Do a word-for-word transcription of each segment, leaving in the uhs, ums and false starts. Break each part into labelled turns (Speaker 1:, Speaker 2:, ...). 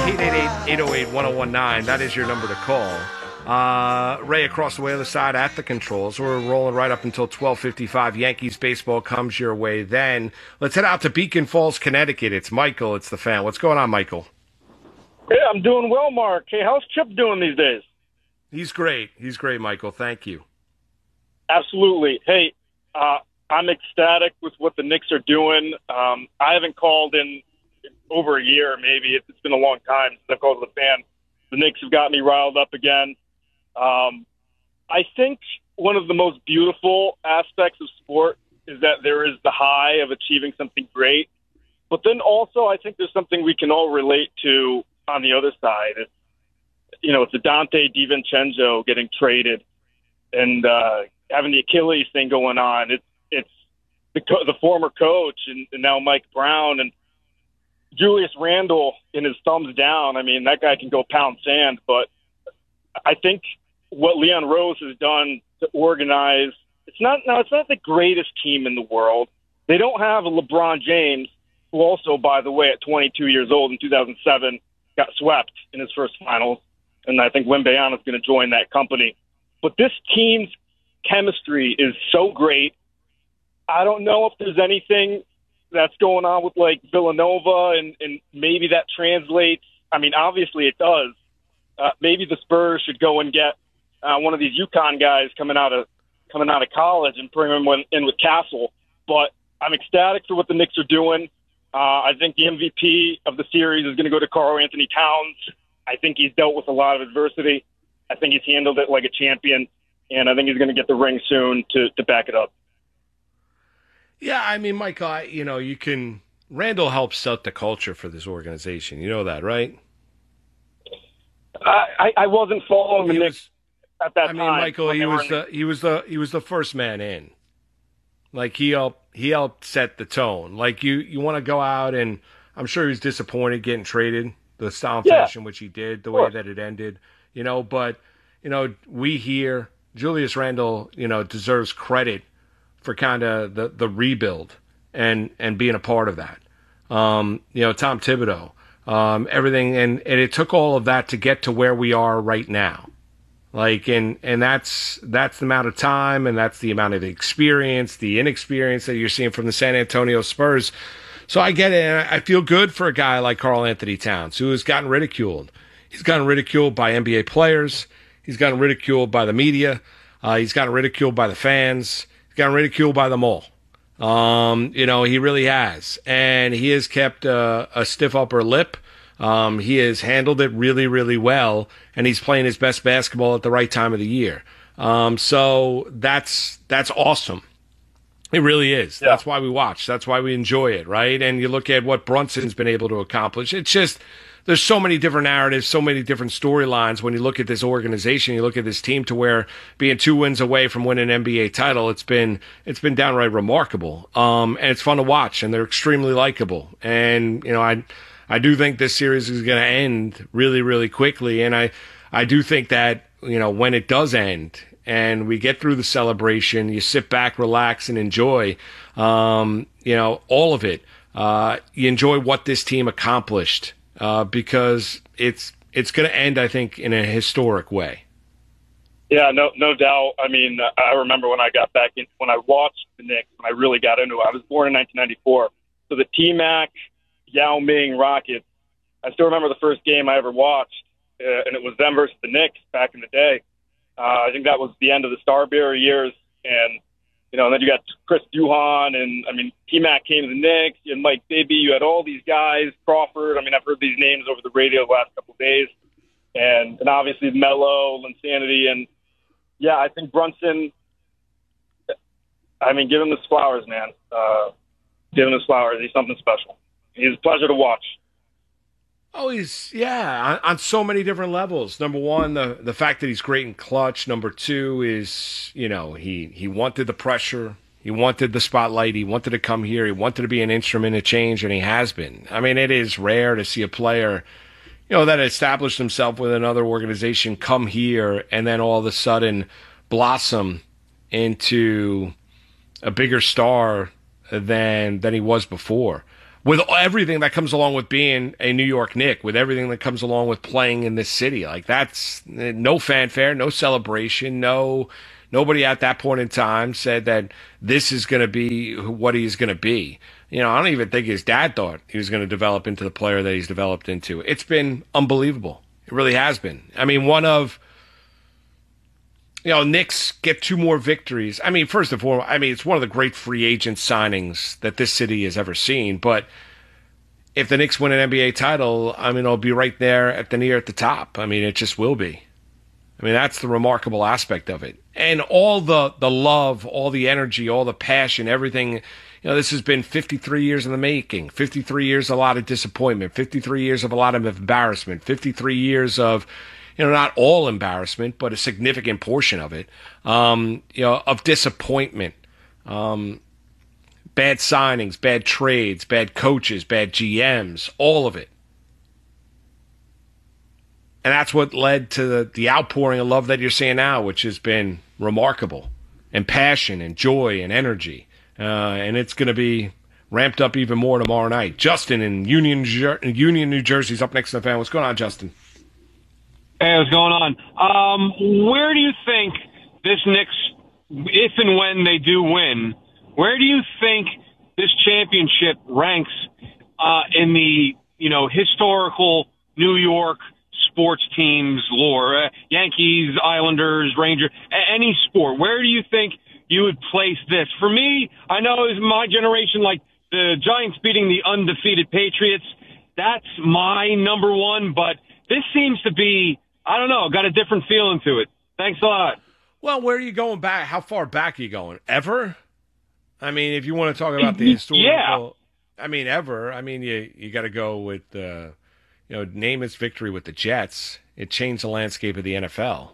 Speaker 1: eight eight eight, eight oh eight, one oh one nine. That is your number to call. Uh, Ray across the way other side at the controls. We're rolling right up until twelve fifty-five. Yankees baseball comes your way then. Let's head out to Beacon Falls, Connecticut. It's Michael. It's the fan. What's going on, Michael?
Speaker 2: Hey, I'm doing well, Mark. Hey, how's Chip doing these days?
Speaker 1: He's great. He's great, Michael. Thank you.
Speaker 2: Absolutely. Hey, uh, I'm ecstatic with what the Knicks are doing. Um, I haven't called in over a year, maybe. It's been a long time since I've called as a fan. The Knicks have got me riled up again. Um, I think one of the most beautiful aspects of sport is that there is the high of achieving something great. But then also I think there's something we can all relate to on the other side. It's, you know, it's a Dante DiVincenzo getting traded and uh, having the Achilles thing going on. It's it's the, co- the former coach and, and now Mike Brown and Julius Randle in his thumbs down. I mean, that guy can go pound sand, but I think what Leon Rose has done to organize, it's not, now it's not the greatest team in the world. They don't have a LeBron James, who also, by the way, at twenty-two years old in two thousand seven, got swept in his first finals. And I think Wembanyama is going to join that company. But this team's chemistry is so great. I don't know if there's anything that's going on with like Villanova and, and maybe that translates. I mean, obviously it does. Uh, maybe the Spurs should go and get uh, one of these UConn guys coming out of coming out of college and bring him in with Castle. But I'm ecstatic for what the Knicks are doing. Uh, I think the M V P of the series is going to go to Karl Anthony Towns. I think he's dealt with a lot of adversity. I think he's handled it like a champion, and I think he's going to get the ring soon to, to back it up.
Speaker 1: Yeah, I mean, Mike, I, you know, you can – Randall helps set the culture for this organization. You know that, right?
Speaker 2: I, I wasn't following the
Speaker 1: He
Speaker 2: Knicks
Speaker 1: was,
Speaker 2: at that
Speaker 1: I
Speaker 2: time.
Speaker 1: mean, Michael, he was
Speaker 2: in-
Speaker 1: the he was the he was the first man in. Like he helped he helped set the tone. Like you you want to go out and I'm sure he was disappointed getting traded the style and
Speaker 2: Yeah.
Speaker 1: fashion which he did, the
Speaker 2: Sure.
Speaker 1: way that it ended. You know, but you know we here Julius Randle, you know, deserves credit for kind of the the rebuild and and being a part of that. Um, you know, Tom Thibodeau. Um, everything, and, and it took all of that to get to where we are right now. Like, and, and that's, that's the amount of time and that's the amount of experience, the inexperience that you're seeing from the San Antonio Spurs. So I get it. And I feel good for a guy like Karl Anthony Towns, who has gotten ridiculed. He's gotten ridiculed by N B A players. He's gotten ridiculed by the media. Uh, he's gotten ridiculed by the fans. He's gotten ridiculed by them all. Um, you know, he really has. And he has kept uh, a stiff upper lip. Um, he has handled it really, really well. And he's playing his best basketball at the right time of the year. Um, so that's that's awesome. It really is.
Speaker 2: Yeah.
Speaker 1: That's why we watch. That's why we enjoy it, right? And you look at what Brunson's been able to accomplish. It's just there's so many different narratives, so many different storylines when you look at this organization, you look at this team to where being two wins away from winning an N B A title, it's been it's been downright remarkable. Um, and it's fun to watch, and they're extremely likable. And, you know, I I do think this series is going to end really, really quickly. And I, I do think that, you know, when it does end and we get through the celebration, you sit back, relax, and enjoy, um, you know, all of it. Uh, you enjoy what this team accomplished. Uh, because it's it's going to end, I think, in a historic way.
Speaker 2: Yeah, no, no doubt. I mean, I remember when I got back in, when I watched the Knicks, when I really got into it. I was born in nineteen ninety-four, so the T-Mac, Yao Ming Rockets. I still remember the first game I ever watched, uh, and it was them versus the Knicks back in the day. Uh, I think that was the end of the Starbury years, and you know, and then you got Chris Duhon, and I mean, T-Mac came to the Knicks, and Mike Bibby. You had all these guys, Crawford. I mean, I've heard these names over the radio the last couple of days, and and obviously Melo, Linsanity, and yeah, I think Brunson. I mean, give him his flowers, man. Uh, give him his flowers. He's something special. He's a pleasure to watch.
Speaker 1: Oh, he's, yeah, on, on so many different levels. Number one, the, the fact that he's great in clutch. Number two is, you know, he, he wanted the pressure. He wanted the spotlight. He wanted to come here. He wanted to be an instrument of change, and he has been. I mean, it is rare to see a player, you know, that established himself with another organization come here and then all of a sudden blossom into a bigger star than than he was before. with everything that comes along with being a New York Knick, with everything that comes along with playing in this city. Like, that's no fanfare, no celebration, no nobody at that point in time said that this is going to be what he's going to be. You know, I don't even think his dad thought he was going to develop into the player that he's developed into. It's been unbelievable. It really has been. I mean, one of, you know, Knicks get two more victories. I mean, first of all, I mean, it's one of the great free agent signings that this city has ever seen. But if the Knicks win an N B A title, I mean, it'll be right there at the near at the top. I mean, it just will be. I mean, that's the remarkable aspect of it. And all the, the love, all the energy, all the passion, everything. You know, this has been fifty-three years in the making, fifty-three years of a lot of disappointment, fifty-three years of a lot of embarrassment, fifty-three years of, you know, not all embarrassment, but a significant portion of it, um, you know, of disappointment, um, bad signings, bad trades, bad coaches, bad G Ms, all of it. And that's what led to the, the outpouring of love that you're seeing now, which has been remarkable, and passion and joy and energy. Uh, and it's going to be ramped up even more tomorrow night. Justin in Union, Union, New Jersey is up next to the fan. What's going on, Justin?
Speaker 3: Hey, what's going on? Um, where do you think this Knicks, if and when they do win, where do you think this championship ranks uh, in the, you know, historical New York sports teams lore? Uh, Yankees, Islanders, Rangers, any sport. Where do you think you would place this? For me, I know it's my generation, like the Giants beating the undefeated Patriots. That's my number one, but this seems to be, I don't know, got a different feeling to it. Thanks a lot.
Speaker 1: Well, where are you going back? How far back are you going? Ever? I mean, if you want to talk about the historical, yeah. I mean, ever. I mean, you you got to go with, uh, you know, Namath's victory with the Jets. It changed the landscape of the N F L.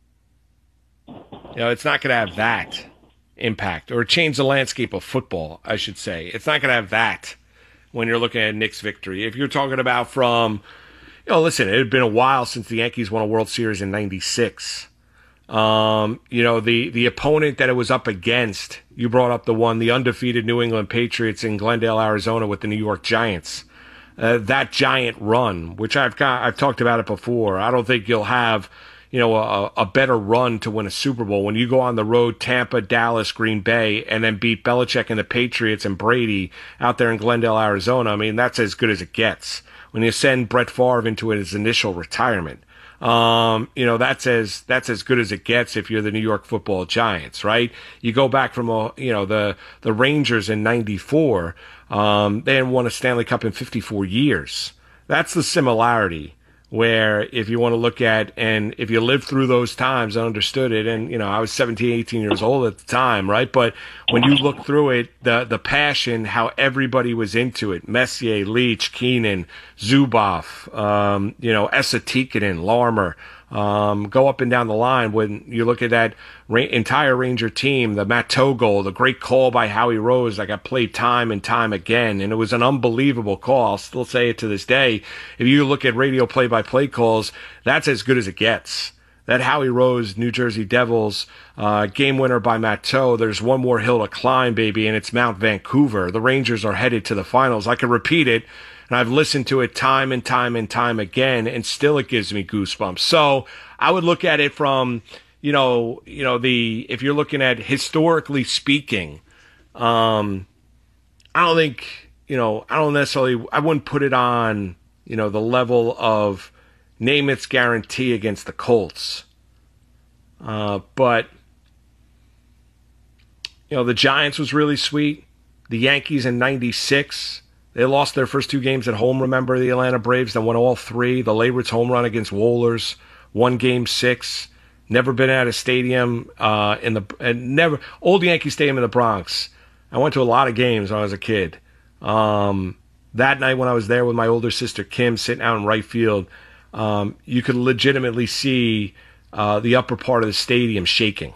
Speaker 1: You know, it's not going to have that impact, or change the landscape of football, I should say. It's not going to have that when you're looking at Knicks' victory. If you're talking about from, you know, listen, it had been a while since the Yankees won a World Series in ninety-six. Um, you know, the, the opponent that it was up against, you brought up the one, the undefeated New England Patriots in Glendale, Arizona with the New York Giants. Uh, that giant run, which I've got, I've talked about it before. I don't think you'll have, you know, a, a better run to win a Super Bowl when you go on the road, Tampa, Dallas, Green Bay, and then beat Belichick and the Patriots and Brady out there in Glendale, Arizona. I mean, that's as good as it gets. When you send Brett Favre into his initial retirement, um, you know, that's as that's as good as it gets if you're the New York Football Giants, right? You go back from, a, you know, the the Rangers in ninety-four. Um, they hadn't won a Stanley Cup in fifty-four years. That's the similarity. Where if you want to look at, and if you lived through those times and understood it, and, you know, I was seventeen, eighteen years old at the time, right? But when you look through it, the the passion, how everybody was into it, Messier, Leach, Keenan, Zuboff, um, you know, Esa Tikkanen, Larmer, um, go up and down the line. When you look at that ra- entire Ranger team, the Matteau goal, the great call by Howie Rose that got played time and time again, and it was an unbelievable call. I'll still say it to this day. If you look at radio play-by-play calls, that's as good as it gets. That Howie Rose, New Jersey Devils, uh, game winner by Matteau. There's one more hill to climb, baby, and it's Mount Vancouver. The Rangers are headed to the finals. I can repeat it, and I've listened to it time and time and time again, and still it gives me goosebumps. So I would look at it from, you know, you know, the if you're looking at historically speaking, um, I don't think, you know, I don't necessarily, I wouldn't put it on, you know, the level of Namath's guarantee against the Colts. Uh, but, you know, the Giants was really sweet. The Yankees in ninety-six, they lost their first two games at home, remember, the Atlanta Braves, then won all three. The Leyritz home run against Wohlers, won game six. Never been at a stadium uh, in the and never old Yankee Stadium in the Bronx. I went to a lot of games when I was a kid. Um, that night when I was there with my older sister Kim, sitting out in right field, um, you could legitimately see uh, the upper part of the stadium shaking.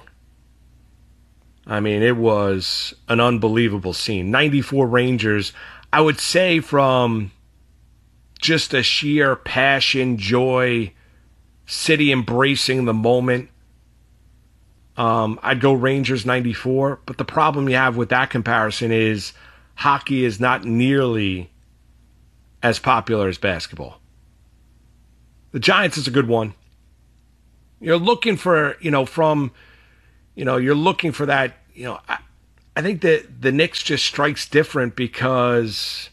Speaker 1: I mean, it was an unbelievable scene. ninety-four Rangers, I would say, from just a sheer passion, joy, city embracing the moment. Um, I'd go Rangers ninety-four, but the problem you have with that comparison is hockey is not nearly as popular as basketball. The Giants is a good one. You're looking for, you know, from, you know, you're looking for that, you know, I, I think that the Knicks just strikes different because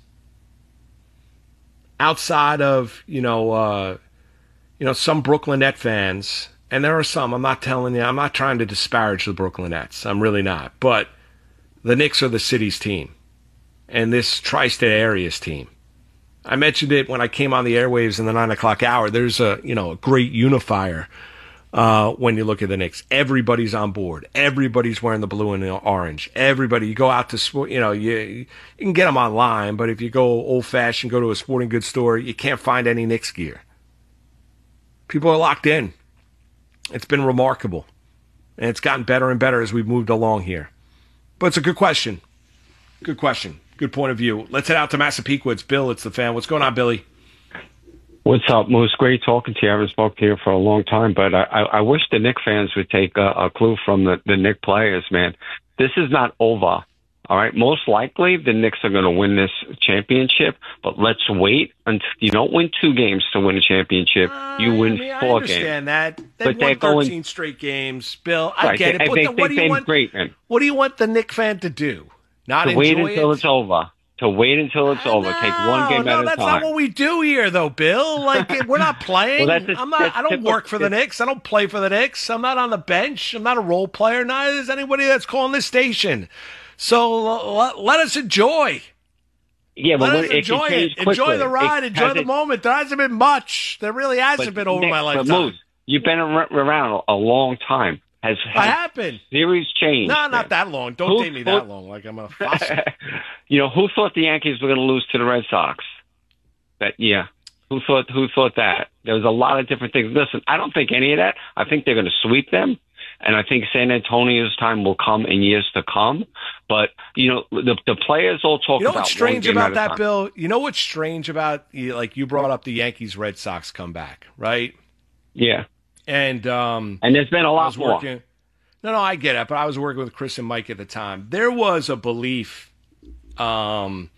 Speaker 1: outside of, you know, uh, you know, some Brooklyn Net fans, and there are some, I'm not telling you, I'm not trying to disparage the Brooklyn Nets. I'm really not. But the Knicks are the city's team, and this tri-state area's team. I mentioned it when I came on the airwaves in the nine o'clock hour. There's a, you know, a great unifier uh, when you look at the Knicks. Everybody's on board. Everybody's wearing the blue and the orange. Everybody, you go out to sport, you know, you, you can get them online, but if you go old-fashioned, go to a sporting goods store, you can't find any Knicks gear. People are locked in. It's been remarkable, and it's gotten better and better as we've moved along here. But it's a good question. Good question. Good point of view. Let's head out to Massapequa. It's Bill. It's the fan. What's going on, Billy?
Speaker 4: What's up, Moose? Great talking to you. I haven't spoken to you for a long time, but I, I, I wish the Knicks fans would take a, a clue from the, the Knicks players, man. This is not over, all right? Most likely, the Knicks are going to win this championship, but let's wait until you don't win two games to win a championship.
Speaker 1: Uh,
Speaker 4: you win
Speaker 1: I mean,
Speaker 4: four
Speaker 1: I understand
Speaker 4: games.
Speaker 1: that. They've
Speaker 4: But
Speaker 1: won
Speaker 4: they're
Speaker 1: thirteen
Speaker 4: going-
Speaker 1: straight games, Bill. I
Speaker 4: Right,
Speaker 1: get
Speaker 4: they-
Speaker 1: it. But
Speaker 4: they-
Speaker 1: then what
Speaker 4: they-
Speaker 1: do you
Speaker 4: they're
Speaker 1: want?
Speaker 4: great, man.
Speaker 1: What do you want the Knicks fan to do? Not
Speaker 4: To
Speaker 1: enjoy
Speaker 4: wait until
Speaker 1: it?
Speaker 4: it's over. To wait until it's over. Take one game
Speaker 1: no,
Speaker 4: at a
Speaker 1: that's
Speaker 4: time.
Speaker 1: not what we do here, though, Bill. Like we're not playing.
Speaker 4: Well, that's a-
Speaker 1: I'm not.
Speaker 4: that's
Speaker 1: I don't
Speaker 4: typical-
Speaker 1: work for the Knicks. I don't play for the Knicks. I'm not on the bench. I'm not a role player. Neither is anybody that's calling this station. So let, let us enjoy.
Speaker 4: Yeah, but
Speaker 1: Let
Speaker 4: when-
Speaker 1: us
Speaker 4: it
Speaker 1: enjoy
Speaker 4: can change
Speaker 1: it.
Speaker 4: quickly.
Speaker 1: Enjoy the ride.
Speaker 4: It
Speaker 1: Enjoy the
Speaker 4: hasn't-
Speaker 1: moment. There hasn't been much. There really hasn't
Speaker 4: but
Speaker 1: been over
Speaker 4: Nick-
Speaker 1: my
Speaker 4: but
Speaker 1: lifetime.
Speaker 4: Moose, you've been ar- around a long time. Has,
Speaker 1: I
Speaker 4: has
Speaker 1: have been.
Speaker 4: series changed?
Speaker 1: No,
Speaker 4: man?
Speaker 1: not that long. Don't
Speaker 4: Who
Speaker 1: date me
Speaker 4: thought-
Speaker 1: that long. Like I'm a fossil.
Speaker 4: You know, who thought the Yankees were going to lose to the Red Sox that year? Who thought? Who thought that? There was a lot of different things. Listen, I don't think any of that. I think they're going to sweep them, and I think San Antonio's time will come in years to come. But you know, the the players all talk
Speaker 1: You know
Speaker 4: about
Speaker 1: what's strange
Speaker 4: one game
Speaker 1: about
Speaker 4: at a
Speaker 1: that,
Speaker 4: time.
Speaker 1: Bill? You know what's strange about, you- like you brought up the Yankees Red Sox comeback, right?
Speaker 4: Yeah,
Speaker 1: And um,
Speaker 4: and there's been a
Speaker 1: I
Speaker 4: lot
Speaker 1: was
Speaker 4: more.
Speaker 1: working. No, no, I get it. But I was working with Chris and Mike at the time. There was a belief um,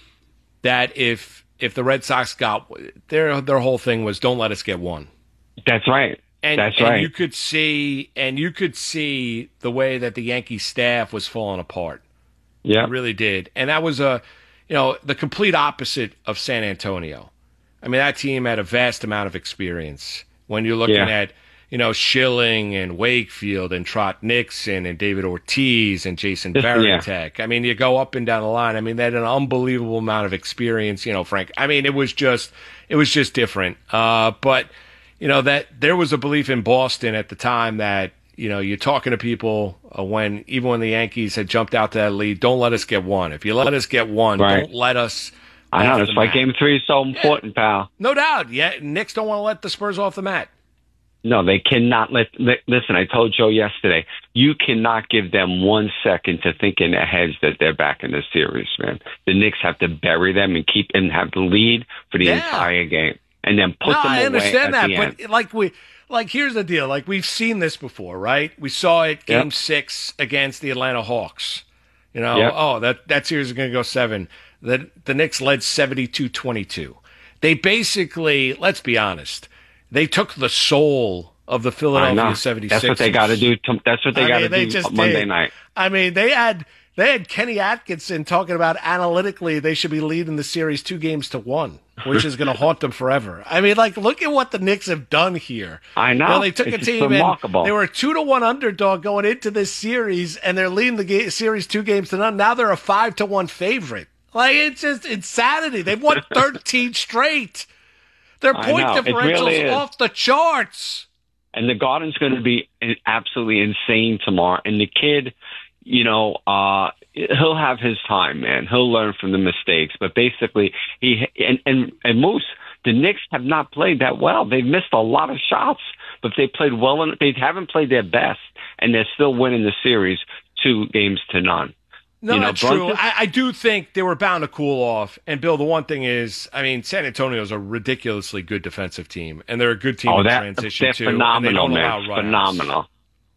Speaker 1: that if if the Red Sox got their their whole thing was don't let us get one.
Speaker 4: That's right.
Speaker 1: And,
Speaker 4: That's
Speaker 1: and
Speaker 4: right.
Speaker 1: you could see and you could see the way that the Yankee staff was falling apart.
Speaker 4: Yeah.
Speaker 1: It really did. And that was a, you know, the complete opposite of San Antonio. I mean, that team had a vast amount of experience. When you're looking
Speaker 4: Yeah.
Speaker 1: at, you know, Schilling and Wakefield and Trot Nixon and David Ortiz and Jason
Speaker 4: Yeah.
Speaker 1: Varitek. I mean, you go up and down the line. I mean, they had an unbelievable amount of experience, you know, Frank. I mean, it was just, it was just different. Uh, but, you know, that there was a belief in Boston at the time that, you know, you're talking to people uh, when, even when the Yankees had jumped out to that lead, don't let us get one. If you let us get one,
Speaker 4: Right.
Speaker 1: don't let us.
Speaker 4: I
Speaker 1: off
Speaker 4: know.
Speaker 1: the
Speaker 4: That's why
Speaker 1: mat.
Speaker 4: Game Three is so important, pal.
Speaker 1: No doubt. Yeah, Knicks don't want to let the Spurs off the mat.
Speaker 4: No, they cannot let, li- listen, I told Joe yesterday, you cannot give them one second to think in their heads that they're back in the series, man. The Knicks have to bury them and keep and have the lead for the
Speaker 1: Yeah.
Speaker 4: entire game. And then put
Speaker 1: no,
Speaker 4: them
Speaker 1: I
Speaker 4: away
Speaker 1: understand
Speaker 4: at
Speaker 1: that,
Speaker 4: the
Speaker 1: but
Speaker 4: end.
Speaker 1: like we, like here's the deal. Like we've seen this before, right? We saw it Game
Speaker 4: Yep.
Speaker 1: Six against the Atlanta Hawks. You know,
Speaker 4: Yep.
Speaker 1: oh that that series is going to go seven. The the Knicks led seventy-two twenty-two. They basically, let's be honest, they took the soul of the
Speaker 4: I
Speaker 1: Philadelphia
Speaker 4: know.
Speaker 1: seventy-sixers.
Speaker 4: That's what they got to do. To, that's what they
Speaker 1: I
Speaker 4: got
Speaker 1: mean,
Speaker 4: to
Speaker 1: they
Speaker 4: do
Speaker 1: just
Speaker 4: Monday
Speaker 1: did.
Speaker 4: night.
Speaker 1: I mean, they had they had Kenny Atkinson talking about analytically they should be leading the series two games to one, which is going to haunt them forever. I mean, like, look at what the Knicks have done here.
Speaker 4: I know.
Speaker 1: You know, they took
Speaker 4: It's
Speaker 1: a
Speaker 4: just
Speaker 1: team
Speaker 4: remarkable.
Speaker 1: and they were a two to one underdog going into this series, and they're leading the ga- series two games to none. Now they're a five to one favorite. Like, it's just insanity. They've won thirteen straight. Their
Speaker 4: I
Speaker 1: point
Speaker 4: know. It
Speaker 1: differential's
Speaker 4: really is.
Speaker 1: off the charts.
Speaker 4: And the Garden's going to be absolutely insane tomorrow. And the kid, you know, uh, he'll have his time, man. He'll learn from the mistakes. But basically, he and and, and Moose, the Knicks have not played that well. They've missed a lot of shots, but they played well. And they haven't played their best, and they're still winning the series two games to none.
Speaker 1: No,
Speaker 4: You know,
Speaker 1: that's true.
Speaker 4: Brunson-
Speaker 1: I, I do think they were bound to cool off. And Bill, the one thing is, I mean, San Antonio's a ridiculously good defensive team, and they're a good team
Speaker 4: Oh,
Speaker 1: in
Speaker 4: that
Speaker 1: transition
Speaker 4: they're
Speaker 1: too. and they
Speaker 4: phenomenal,
Speaker 1: don't
Speaker 4: man.
Speaker 1: allow runouts.
Speaker 4: Phenomenal.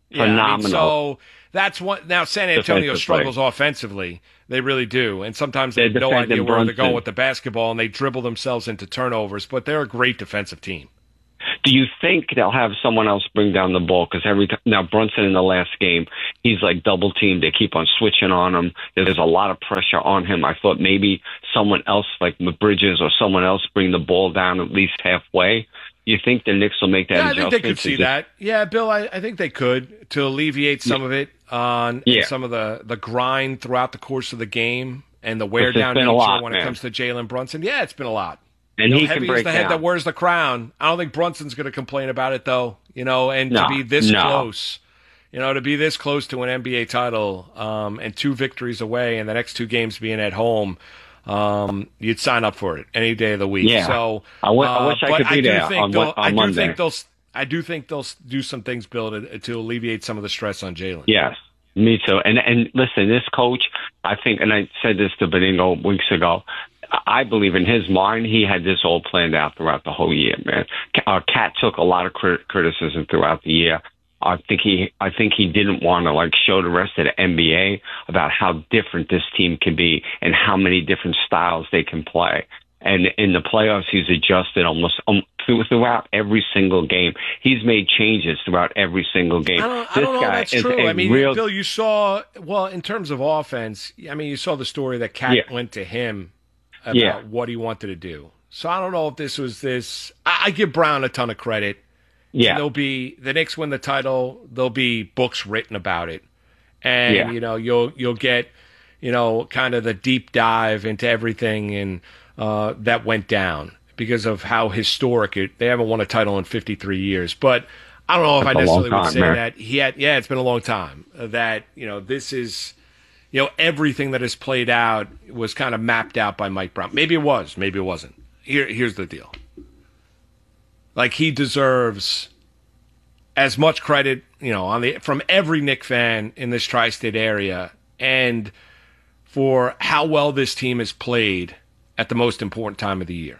Speaker 1: Yeah, I
Speaker 4: phenomenal.
Speaker 1: mean, so that's what now San Antonio
Speaker 4: defensive
Speaker 1: struggles
Speaker 4: play.
Speaker 1: offensively. They really do. And sometimes they
Speaker 4: They're
Speaker 1: have no
Speaker 4: defending
Speaker 1: idea where they're
Speaker 4: Brunson.
Speaker 1: going with the basketball and they dribble themselves into turnovers, but they're a great defensive team.
Speaker 4: Do you think they'll have someone else bring down the ball? Because every time now Brunson in the last game, he's like double teamed. They keep on switching on him. There's a lot of pressure on him. I thought maybe someone else like Bridges or someone else bring the ball down at least halfway. You think the Knicks will make that
Speaker 1: Yeah, I
Speaker 4: adjustment?
Speaker 1: think they could
Speaker 4: to
Speaker 1: see
Speaker 4: just-
Speaker 1: that. Yeah, Bill, I, I think they could to alleviate some of it on
Speaker 4: Yeah.
Speaker 1: some of the, the grind throughout the course of the game and the wear
Speaker 4: It's
Speaker 1: down
Speaker 4: been
Speaker 1: nature
Speaker 4: a lot,
Speaker 1: when it
Speaker 4: man.
Speaker 1: comes to Jalen Brunson. Yeah, it's been a lot.
Speaker 4: And
Speaker 1: You know,
Speaker 4: he
Speaker 1: heavy
Speaker 4: can
Speaker 1: is
Speaker 4: break
Speaker 1: the head
Speaker 4: down.
Speaker 1: that wears the crown. I don't think Brunson's going to complain about it, though. You know, and
Speaker 4: No,
Speaker 1: to be this
Speaker 4: no.
Speaker 1: close, you know, to be this close to an N B A title um, and two victories away, and the next two games being at home, um, you'd sign up for it any day of the week.
Speaker 4: Yeah.
Speaker 1: So
Speaker 4: I w- I
Speaker 1: uh,
Speaker 4: wish I
Speaker 1: but
Speaker 4: could be
Speaker 1: do
Speaker 4: there
Speaker 1: think
Speaker 4: on
Speaker 1: they'll-
Speaker 4: Mon- on
Speaker 1: I do
Speaker 4: Monday.
Speaker 1: think they'll. I do think they'll do some things, Bill, to, to alleviate some of the stress on Jalen.
Speaker 4: Yes, me too. And and listen, this coach, I think, and I said this to Benigno weeks ago. I believe in his mind, he had this all planned out throughout the whole year, man. Uh, Cat took a lot of crit- criticism throughout the year. I think he, I think he didn't want to like show the rest of the N B A about how different this team can be and how many different styles they can play. And in the playoffs, he's adjusted almost um, throughout every single game. He's made changes throughout every single game.
Speaker 1: I don't, I
Speaker 4: this
Speaker 1: don't know
Speaker 4: guy
Speaker 1: that's
Speaker 4: is
Speaker 1: true.
Speaker 4: a
Speaker 1: I mean,
Speaker 4: real.
Speaker 1: Bill, you saw, well, in terms of offense, I mean, you saw the story that Cat
Speaker 4: Yeah.
Speaker 1: went to him about
Speaker 4: Yeah.
Speaker 1: what he wanted to do. So I don't know if this was this. I, I give Brown a ton of credit.
Speaker 4: yeah,
Speaker 1: There'll be, the Knicks win the title, there'll be books written about it. And,
Speaker 4: Yeah.
Speaker 1: you know, you'll, you'll get, you know, kind of the deep dive into everything and uh, that went down because of how historic it. They haven't won a title in fifty-three years, but I don't know if
Speaker 4: That's
Speaker 1: I
Speaker 4: a long
Speaker 1: necessarily would
Speaker 4: time,
Speaker 1: say
Speaker 4: man.
Speaker 1: that he had. Yeah, it's been a long time. uh, That you know, this is, you know, everything that has played out was kind of mapped out by Mike Brown. Maybe it was, maybe it wasn't. Here, here's the deal. Like he deserves as much credit, you know, on the from every Knick fan in this tri-state area, and for how well this team has played at the most important time of the year.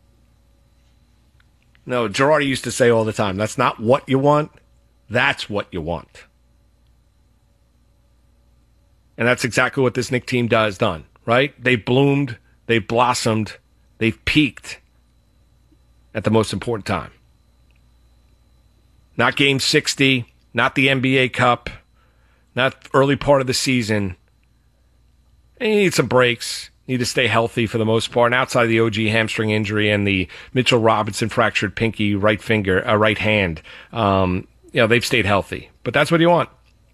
Speaker 1: No, Girardi used to say all the time, that's not what you want, that's what you want. And that's exactly what this Knick team does done, right? They bloomed, they blossomed, they've peaked at the most important time. Not game sixty, not the N B A Cup, not early part of the season. And you need some breaks. Need to stay healthy for the most part. And outside of the O G hamstring injury and the Mitchell Robinson fractured pinky right finger, uh, right hand, um, you know, they've stayed healthy. But that's what you want.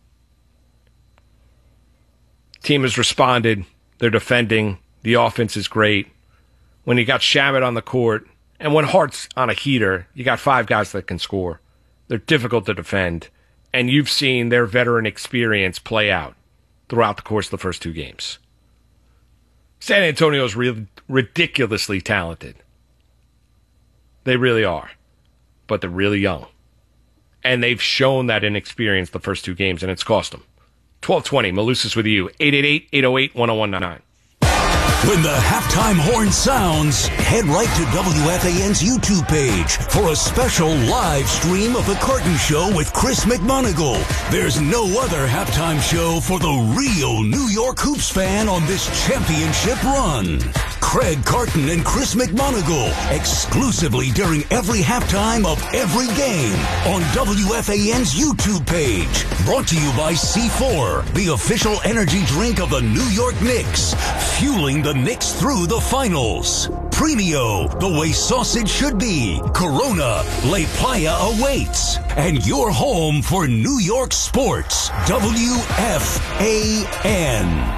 Speaker 1: Team has responded. They're defending. The offense is great. When you got Shamet on the court, and when Hart's on a heater, you got five guys that can score. They're difficult to defend. And you've seen their veteran experience play out throughout the course of the first two games. San Antonio's re- ridiculously talented. They really are. But they're really young. And they've shown that inexperience the first two games, and it's cost them. twelve twenty, Malusis with you. eight eight eight, eight oh eight, one oh one nine nine.
Speaker 5: When the halftime horn sounds, head right to W F A N's YouTube page for a special live stream of The Carton Show with Chris McMonagle. There's no other halftime show for the real New York Hoops fan on this championship run. Craig Carton and Chris McMonagle, exclusively during every halftime of every game on W F A N's YouTube page. Brought to you by C four, the official energy drink of the New York Knicks, fueling the Knicks through the finals. Premio, the way sausage should be. Corona, La Playa awaits. And your home for New York sports. W F A N.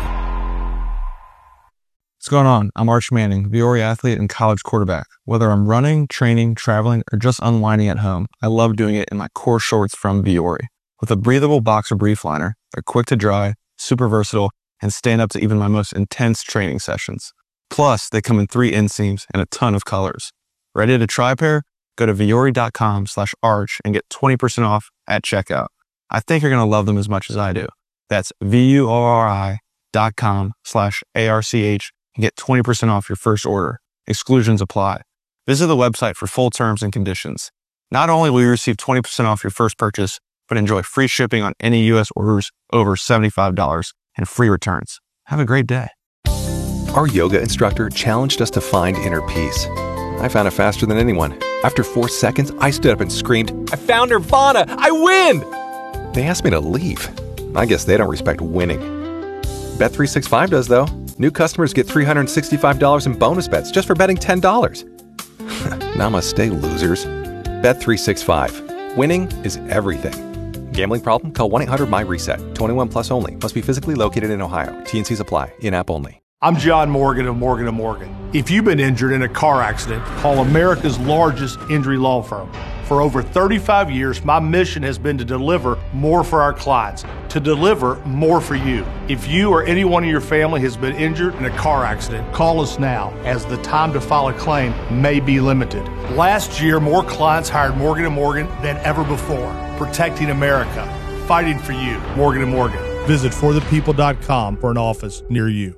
Speaker 6: What's going on? I'm Arch Manning, Viore athlete and college quarterback. Whether I'm running, training, traveling, or just unwinding at home, I love doing it in my core shorts from Viore. With a breathable boxer brief liner, they're quick to dry, super versatile, and stand up to even my most intense training sessions. Plus, they come in three inseams and a ton of colors. Ready to try a pair? Go to Viore.com slash arch and get twenty percent off at checkout. I think you're going to love them as much as I do. That's V-U-O-R-I dot com slash A-R-C-H and get twenty percent off your first order. Exclusions apply. Visit the website for full terms and conditions. Not only will you receive twenty percent off your first purchase, but enjoy free shipping on any U S orders over seventy-five dollars and free returns. Have a great day.
Speaker 7: Our yoga instructor challenged us to find inner peace. I found it faster than anyone. After four seconds, I stood up and screamed, "I found Nirvana! I win!" They asked me to leave. I guess they don't respect winning. Bet three sixty-five does, though. New customers get three hundred sixty-five dollars in bonus bets just for betting ten dollars. Namaste, losers. Bet three sixty-five. Winning is everything. Gambling problem? Call one eight hundred my reset. twenty-one plus only. Must be physically located in Ohio. T N Cs apply. In-app only.
Speaker 8: I'm John Morgan of Morgan and Morgan. If you've been injured in a car accident, call America's largest injury law firm. For over thirty-five years, my mission has been to deliver more for our clients, to deliver more for you. If you or anyone in your family has been injured in a car accident, call us now, as the time to file a claim may be limited. Last year, more clients hired Morgan and Morgan than ever before, protecting America, fighting for you. Morgan and Morgan. Visit for the people dot com for an office near you.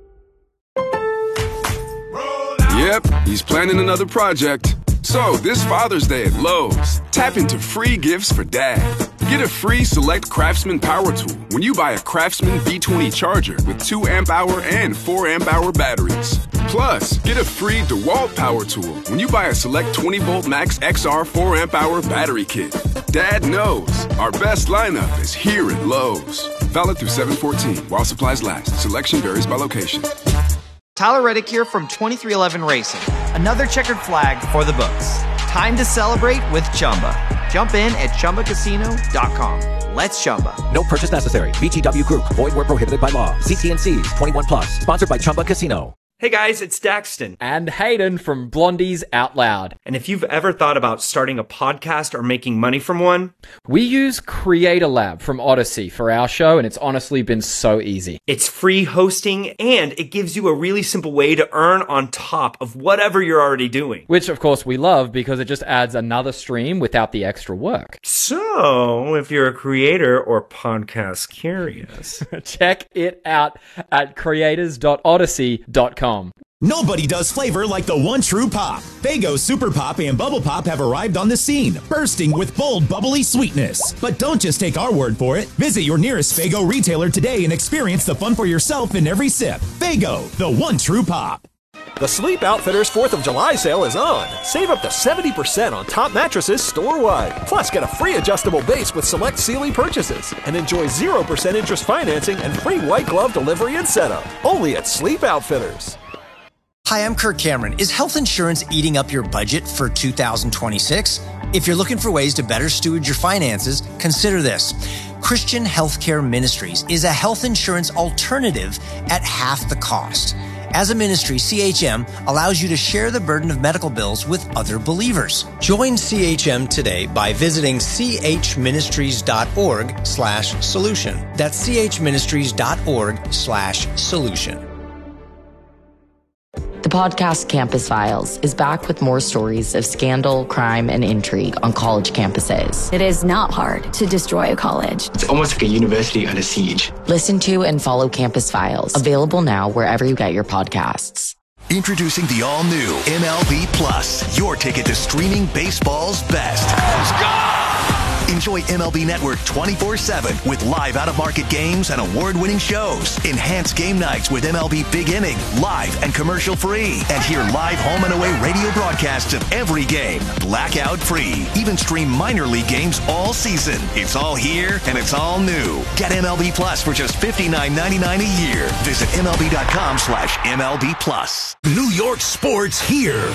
Speaker 9: Yep, he's planning another project. So, this Father's Day at Lowe's, tap into free gifts for Dad. Get a free Select Craftsman power tool when you buy a Craftsman V twenty charger with two amp hour and four amp hour batteries. Plus, get a free DeWalt power tool when you buy a Select twenty volt Max X R four amp hour battery kit. Dad knows our best lineup is here at Lowe's. Valid through seven fourteen while supplies last. Selection varies by location.
Speaker 10: Tyler Reddick here from twenty-three eleven Racing. Another checkered flag for the books. Time to celebrate with Chumba. Jump in at Chumba Casino dot com. Let's Chumba.
Speaker 11: No purchase necessary. V G W Group. Void where prohibited by law. See T N Cs. twenty-one plus. Sponsored by Chumba Casino.
Speaker 12: Hey guys, it's Daxton.
Speaker 13: And Hayden from Blondies Out Loud.
Speaker 12: And if you've ever thought about starting a podcast or making money from one,
Speaker 13: we use Creator Lab from Odyssey for our show, and it's honestly been so easy.
Speaker 12: It's free hosting, and it gives you a really simple way to earn on top of whatever you're already doing.
Speaker 13: Which, of course, we love because it just adds another stream without the extra work.
Speaker 12: So, if you're a creator or podcast curious,
Speaker 13: check it out at creators dot odyssey dot com.
Speaker 14: Nobody does flavor like the one true pop. Faygo Super Pop and Bubble Pop have arrived on the scene, bursting with bold, bubbly sweetness. But don't just take our word for it. Visit your nearest Faygo retailer today and experience the fun for yourself in every sip. Faygo, the one true pop.
Speaker 15: The Sleep Outfitters fourth of July sale is on. Save up to seventy percent on top mattresses store-wide. Plus, get a free adjustable base with select Sealy purchases. And enjoy zero percent interest financing and free white glove delivery and setup. Only at Sleep Outfitters.
Speaker 16: Hi, I'm Kirk Cameron. Is health insurance eating up your budget for two thousand twenty-six? If you're looking for ways to better steward your finances, consider this. Christian Healthcare Ministries is a health insurance alternative at half the cost. As a ministry, C H M allows you to share the burden of medical bills with other believers. Join C H M today by visiting chministries.org slash solution. That's chministries.org slash solution.
Speaker 17: The podcast Campus Files is back with more stories of scandal, crime, and intrigue on college campuses.
Speaker 18: It is not hard to destroy a college.
Speaker 19: It's almost like a university under siege.
Speaker 17: Listen to and follow Campus Files, available now wherever you get your podcasts.
Speaker 20: Introducing the all-new M L B Plus, your ticket to streaming baseball's best. Let's go! Enjoy M L B Network twenty-four seven with live out-of-market games and award-winning shows. Enhance game nights with M L B Big Inning, live and commercial-free. And hear live home and away radio broadcasts of every game, blackout-free. Even stream minor league games all season. It's all here and it's all new. Get M L B Plus for just fifty-nine ninety-nine a year. Visit M L B dot com slash M L B Plus.
Speaker 5: New York sports here